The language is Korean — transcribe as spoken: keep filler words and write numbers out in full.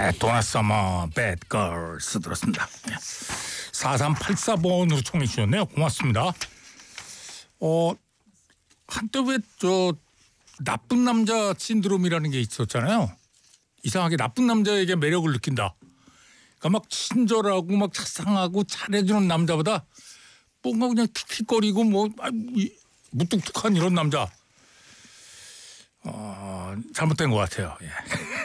네, 도나서머 배드걸스 들었습니다. 네. 사삼팔사 번으로 청해 주셨네요. 고맙습니다. 어, 한때 왜 저 나쁜 남자 신드롬이라는 게 있었잖아요. 이상하게 나쁜 남자에게 매력을 느낀다. 그러니까 막 친절하고 막 자상하고 잘해주는 남자보다 뭔가 그냥 킥킥거리고 뭐 무뚝뚝한 이런 남자. 어, 잘못된 것 같아요. 예.